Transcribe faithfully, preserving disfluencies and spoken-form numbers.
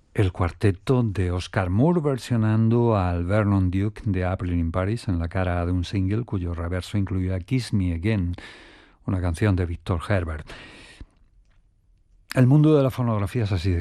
El cuarteto de Oscar Moore versionando al Vernon Duke de April in Paris en la cara de un single cuyo reverso incluía Kiss Me Again, una canción de Victor Herbert. El mundo de la fonografía es así de